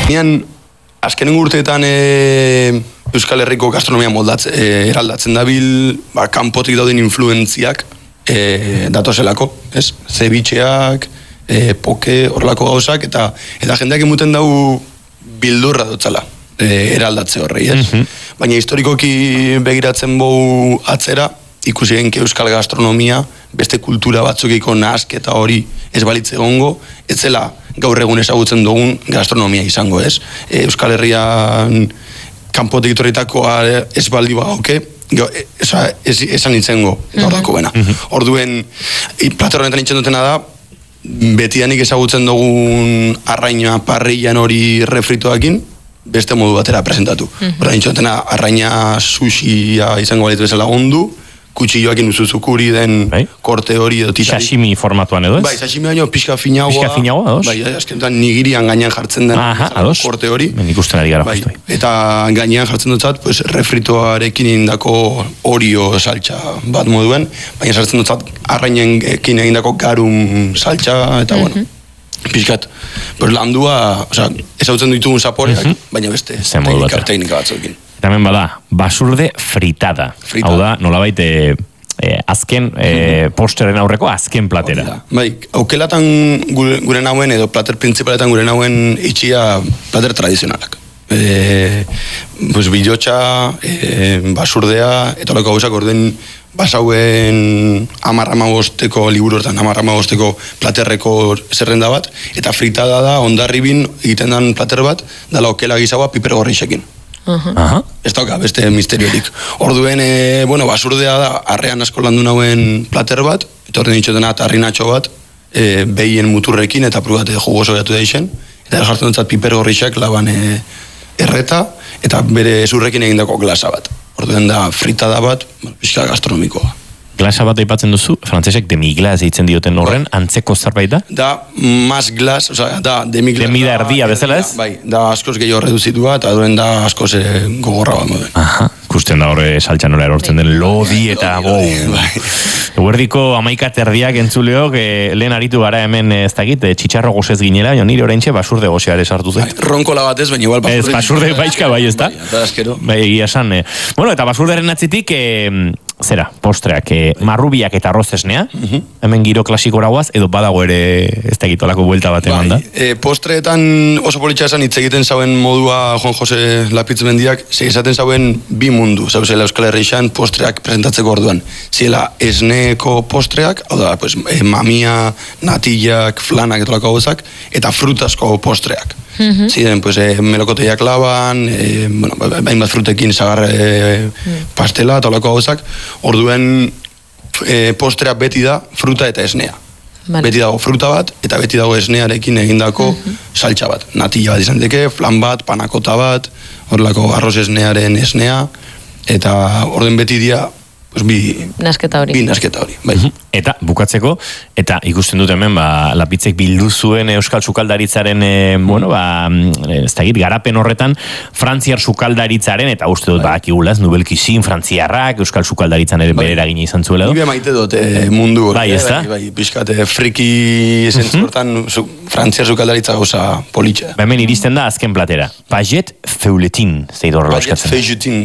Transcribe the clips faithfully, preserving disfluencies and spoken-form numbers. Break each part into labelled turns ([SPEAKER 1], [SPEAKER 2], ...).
[SPEAKER 1] Azkenean, azkenen urteetan e, Euskal Herriko gastronomia moldatzen, e, eraldatzen dabil, ba, kanpotik dauden influentziak e, datozelako, ez? Zebitxeak, e, poke, horrelako gauzak, eta eta jendeak emuten dau bildurra dutzala, e, eraldatze horrei, ez? Mm-hmm. Baina historikoki begiratzen bau atzera, ikusi genke Euskal gastronomia, beste kultura batzukiko nahasketa hori ez balitze egongo, ez zela gaur egun ezagutzen dugun gastronomia izango, ez? E, Euskal Herrian kanpotik etorritakoa ez baldi bagoke, esan nintzengo gaur dako bena. Orduen, plater honetan nintzen dutena da, betidanik ezagutzen dugun arraina parrillan hori refritoakin, beste modu batera presentatu. Horra nintzen dutena, arraina sushia izango balitu bezala ondu, kutsilloakin uzuzukuri den bai? Korte hori edo titari. Sashimi formatuan edo ez? Bai, sashimi baino pixka finagoa. Pixka finagoa, ados? Bai, azkenetan nigirian gainean jartzen den aha, korte hori. Ben ikusten ari gara bai, justu. Eta gainean jartzen dutzat, pues, refritoarekin indako orio saltxa bat moduen, baina sartzen dutzat arrainekin egindako garum saltxa, eta mm-hmm. bueno, pixkat. Pues landua, oza, ezautzen ditugun zaporeak, mm-hmm. baina beste teknika, teknika batzuekin.
[SPEAKER 2] Eta hemen bada, basurde fritada. Fritada. Hau da, nolabait, e, e, azken, e, posteren aurreko azken platera.
[SPEAKER 1] Bai, aukelatan gure, gure nauen, edo plater principaletan gure nauen itxia plater tradizionalak. E, pues, bilotxa, e, basurdea, eta loko gauzak orden basauen amarrama bosteko liburu hortan, amarrama bosteko platerreko zerrenda bat, eta fritada da, ondarribin egiten den plater bat, dala okela gizagoa piper gorrixekin. Uh-huh. Ez dauka, beste misteriorik. Orduen, e, bueno, basurdea da, arrean asko landu nauen plater bat, eta horren ditxotena tarrinatxo bat, e, behien muturrekin, eta prubate jugoso gatu deixen, eta jartzen dutzat piper gorrixak laban e, erreta, eta bere zurrekin egindako glasa bat. Orduen da, fritada bat, pixka gastronomikoa.
[SPEAKER 2] Glasa bat aipatzen duzu, frantzesek demiglas eitzen dioten horren, antzeko zerbait da?
[SPEAKER 1] Da, mas glas, oza, da, demiglas.
[SPEAKER 2] Demida erdia bezala ez?
[SPEAKER 1] Bai, da askoz gehiago reduzitua, eta duen da askoz e, gogorra bat moduen.
[SPEAKER 2] Aha, ikusten da horre saltxan nola erortzen den lodi eta gau. Eguerdiko amaika terdiak entzuleok, e, lehen aritu gara hemen ez dakit, e, txitxarro gozez ginela, jo nire oraintxe basurde gozeare sartu zen.
[SPEAKER 1] Bai, ronkola bat ez, baina igual basurde.
[SPEAKER 2] Ez, basurde baixka bai ez da?
[SPEAKER 1] Bai, eta askero.
[SPEAKER 2] Bai, egia esan. E. Bueno, eta basurderen atzitik, e, zera, postreak, e, marrubiak eta arroz esnea, uh-huh. hemen giro klasikora guaz, edo badago ere ez dakitolako buelta bat eman da.
[SPEAKER 1] E, postreetan oso politxa esan hitz egiten zauen modua Juan Jose Lapitz mendiak, segizaten zauen bi mundu, zauzela Euskal Herrixan postreak presentatzeko orduan. Ziela esneko postreak, hau da, pues, e, mamia, natillak, flanak etolako gauzak, eta frutasko postreak. Mm-hmm. Ziren, pues, e, melokoteiak laban, e, bueno, bain bat frutekin zagar e, mm. pastela, etolako gauzak, orduen e, postrea beti da fruta eta esnea. Vale. Beti dago fruta bat, eta beti dago esnearekin egindako mm-hmm. saltsa bat. Natilla bat izan deke, flan bat, panakota bat, horrelako arroz esnearen esnea, eta orden beti dia, pues, bi
[SPEAKER 3] nasketa hori.
[SPEAKER 1] Bi nasketa hori, bai.
[SPEAKER 2] Mm-hmm. Eta bukatzeko, eta ikusten dut hemen, ba, Lapitzek bildu zuen Euskal Sukaldaritzaren, e, bueno, ba, ez da git, garapen horretan, Frantziar Sukaldaritzaren, eta uste dut, bai. Ba, akigulaz, Nubelkizin, Frantziarrak, Euskal Sukaldaritzan ere bai. Bere eragina izan zuela du.
[SPEAKER 1] Nubia maite dut e, mundu hori.
[SPEAKER 2] Bai, ez da?
[SPEAKER 1] Bai, bai, pixkat, e, friki zentzu hortan, su, Frantziar Sukaldaritza gauza politxe.
[SPEAKER 2] Ba, hemen iristen da azken platera. Paget feuletin, zei dorra
[SPEAKER 1] eskatzen. Paget feuletin.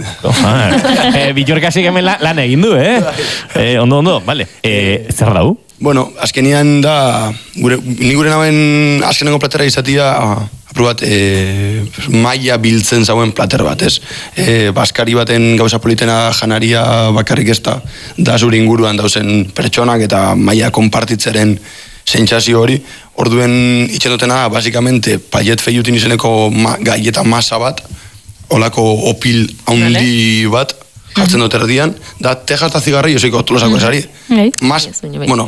[SPEAKER 2] e, Bitorkasik hemen la, lan egin du, eh? e, ondo, ondo, vale. E, zer dau?
[SPEAKER 1] Bueno, azkenian da, gure, ni gure nauen azkenengo platera izatia, aprobat, e, maia biltzen zauen plater bat, ez? E, Baskari baten gauza politena janaria bakarrik ez da, da zure inguruan dauzen pertsonak eta maia konpartitzeren sentsazio hori, orduen itxendotena, basikamente, Paget feuletin izeneko ma, gaieta masa bat, olako opil haundi bat, jartzen dut erdian, da teja eta zigarri josiko tolosako esari. Mas, bueno,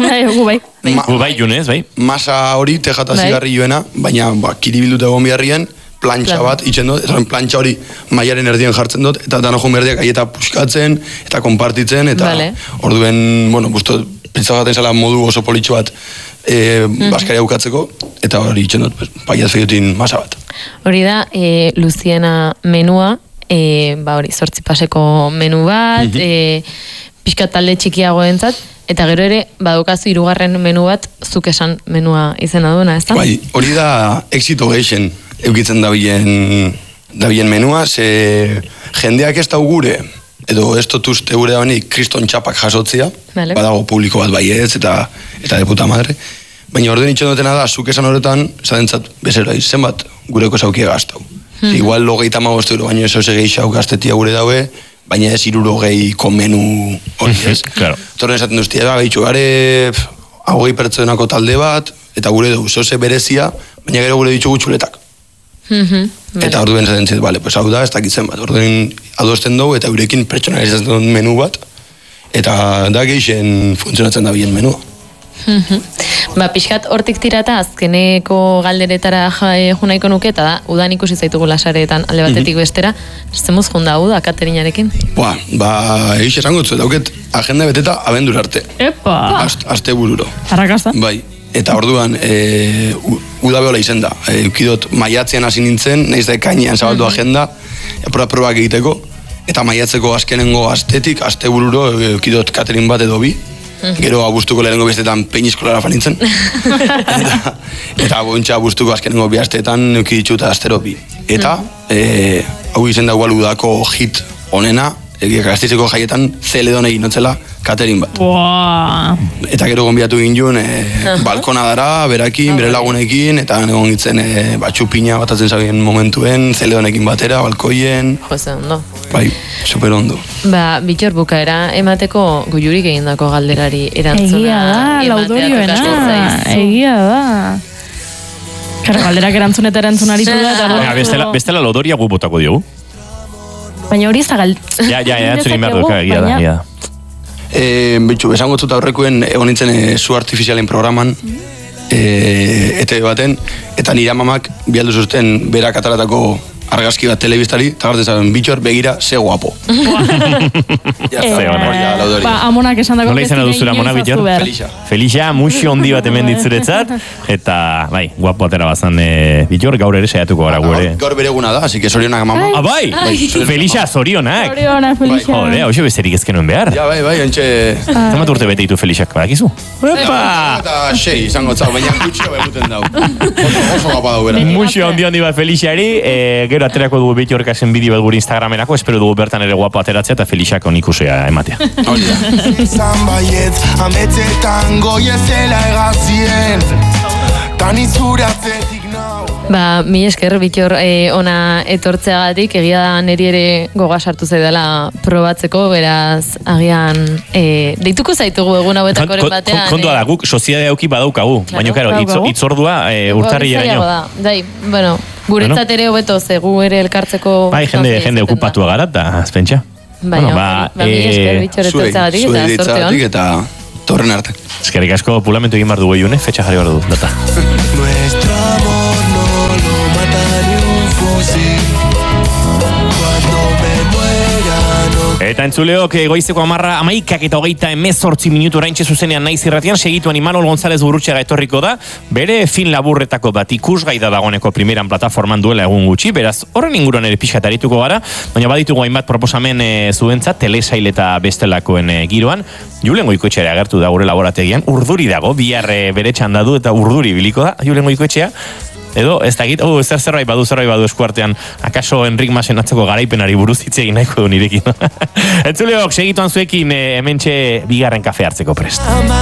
[SPEAKER 2] gu bai junez, bai.
[SPEAKER 1] Masa hori teja eta zigarri joena, baina ba, kiribilduta egon biharrien, plantxa bat itxen dut, eta plantxa hori maiaren erdian jartzen dut, eta dano joan berdiak aieta puskatzen, eta konpartitzen, eta vale. Orduen, bueno, busto, pentsagaten zela modu oso politxo bat e, mm-hmm. Baskari aukatzeko, eta hori itxen dut, pues, Paget feuletin masa bat.
[SPEAKER 3] Hori da, e, Luziena menua, E, ba hori, zortzi paseko menu bat, mm-hmm. e, pixka talde txikiagoentzat, eta gero ere, badukazu hirugarren menu bat, zuk esan menua izena duena, ez da?
[SPEAKER 1] Bai, hori da exito geixen eukitzen dabilen, dabilen menua, ze jendeak ez dau gure, edo ez dut uste gure da honik kriston txapak jasotzia,
[SPEAKER 3] vale.
[SPEAKER 1] Badago publiko bat baietz, eta, eta de puta madre. Baina orduen itxen dutena da, zuk esan horretan, zadentzat bezera izan bat, gureko zaukie gaztau. Mm-hmm. Igual logeita magostu euro, baina ez oso gehiago gaztetia gure daue, baina ez iruro gehiko menu hori ez.
[SPEAKER 2] Claro.
[SPEAKER 1] Torren esaten duztia, da, behitxu gare hogei pertsonako talde bat, eta gure dugu zoze berezia, baina gero gure ditugu txuletak.
[SPEAKER 3] Mm-hmm.
[SPEAKER 1] Eta orduen zaten zit, bale, pues hau da, ez dakitzen bat. Orduen adosten dugu, eta eurekin pertsonalizatzen duen menu bat, eta da geixen funtzionatzen da bien menua.
[SPEAKER 3] Mm-hmm. Ba, pixkat hortik tirata azkeneko galderetara jo nahiko nuke, eta da, udan ikusi zaitugu lasaretan alde batetik bestera, zemuz junda uda Katerinarekin?
[SPEAKER 1] Ba, ba, egis esango dut, dauket agenda beteta abendur arte.
[SPEAKER 4] Epa!
[SPEAKER 1] Aste, aste bururo.
[SPEAKER 4] Arrakasta?
[SPEAKER 1] Bai, eta orduan, e, uda behola izen da. E, ukidot, maiatzean hasi nintzen, nahiz da ekainean zabaldu agenda, proba probak egiteko, eta maiatzeko azkenengo astetik, aste bururo, e, ukidot Katerin bat edo bi, gero abuztuko lehenengo bestetan peñizkolara fanintzen. eta, eta bontxa abuztuko azkenengo bi asteetan eukiditxuta astero bi. Eta, e, hau izen da igual udako hit onena, Gasteizeko jaietan zeledon egin notzela Katerin bat.
[SPEAKER 4] Wow.
[SPEAKER 1] Eta gero gonbiatu ginen e, balkona dara, berakin, bere lagunekin, eta egon gitzen e, batxupina batatzen zabien momentuen, zeledonekin batera, balkoien.
[SPEAKER 3] Jose, ondo.
[SPEAKER 1] Bai, super ondo.
[SPEAKER 3] Ba, Bittor bukaera emateko goiurik egindako galderari erantzuna.
[SPEAKER 4] Egia da, laudorioena, egia da. Karo, galderak erantzun eta erantzun aritu da. Eta
[SPEAKER 2] Baina, bestela, bestela laudoria gu botako diogu.
[SPEAKER 4] Baina hori ez da gal...
[SPEAKER 2] Ja, ja, erantzun inbar duka, egia da, egia da.
[SPEAKER 1] E, Bitxu, esango dut aurrekoen egon nintzen e, zu artifizialen programan, e, ete baten, eta nire amamak bialdu zuzten berak ataratako argazki bat telebistari, eta gartzen zaben, Bitxor, begira, ze guapo. Ja,
[SPEAKER 4] Eh,
[SPEAKER 1] hori da, laudoria.
[SPEAKER 4] Ba, amonak esan dako
[SPEAKER 2] Nola izan duzura amona, Bittor?
[SPEAKER 1] Felixa.
[SPEAKER 2] Felixa, musio handi bat hemen ditzuretzat, eta, bai, guapo atera bazan, e, Bittor, gaur ere saiatuko gara
[SPEAKER 1] Gaur,
[SPEAKER 2] gure.
[SPEAKER 1] gaur bere eguna da, así que zorionak mama.
[SPEAKER 2] Ah, bai! Felixa, zorionak!
[SPEAKER 4] Oriona, Felixa.
[SPEAKER 2] Jode, hau bezerik ezkenuen behar.
[SPEAKER 1] Ja, bai, bai, ontxe...
[SPEAKER 2] Zamat urte bete ditu Felixak, badakizu? Epa!
[SPEAKER 1] Eta sei, izango zau, baina gutxio behemuten dau. Oso, oso gapa dau bera.
[SPEAKER 2] Musio handi handi bat Felixari, e, gero aterako dugu Bittor kasen bideo bat gure Instagramenako, espero dugu bertan ere guapo ateratzea eta Felixak onikusea ematea.
[SPEAKER 1] Hori da.
[SPEAKER 5] Izan baietz, ametzetan goiezela egazien, tan izuratzetik nau.
[SPEAKER 3] Ba, mi esker, Bittor, eh, ona etortzeagatik, egia da niri ere goga sartu zaidala probatzeko, beraz, agian, eh, deituko zaitugu egun hauetakoren
[SPEAKER 2] Kon- kon-
[SPEAKER 3] batean.
[SPEAKER 2] Kontua da, guk soziade auki badaukagu,
[SPEAKER 3] Claro,
[SPEAKER 2] baina, karo,
[SPEAKER 4] badaukagu.
[SPEAKER 2] itz, itzordua e, urtarri
[SPEAKER 3] Hori zailago
[SPEAKER 2] eraino.
[SPEAKER 3] da. Dai, bueno, guretzat ere hobeto, ze gu ere elkartzeko...
[SPEAKER 2] Bai, jende,
[SPEAKER 3] konfi
[SPEAKER 2] jende
[SPEAKER 3] izaten da.
[SPEAKER 2] okupatua gara, eta azpentsa.
[SPEAKER 3] Baina, ba, ba, mi esker, Bittor,
[SPEAKER 1] Zuei,
[SPEAKER 3] etortzeagatik
[SPEAKER 1] zuei
[SPEAKER 3] eta sorte
[SPEAKER 1] ditzatik
[SPEAKER 3] hon.
[SPEAKER 1] eta torren arte.
[SPEAKER 2] Eskerrik asko pulamentu egin behar dugu iune, fetxa jarri behar du, data.
[SPEAKER 5] Nuestro amor no lo mata ni un fusil. Cuando me muera no...
[SPEAKER 2] Eta entzuleok, goizeko amarra amaikak eta hogeita emezortzi minutu oraintxe zuzenean naiz irratian, segituan Imanol González Gurrutxaga etorriko da, bere fin laburretako bat ikusgai da dagoeneko primeran plataforman duela egun gutxi, beraz, horren inguruan ere pixkat arituko gara, baina baditugu hainbat proposamen e, zuentzat, telesail eta bestelakoen e, giroan, Julen Goikoetxea agertu da gure laborategian, urduri dago, bihar e, bere txanda du eta urduri biliko da, Julen Goikoetxea, edo, ez da egit, oh, zer zerbait badu, zerbait badu eskuartean, akaso Enrik Masen atzeko garaipenari buruz hitz egin nahiko du nirekin. Entzuleok, segituan zuekin, e, hementxe bigarren kafe hartzeko prest.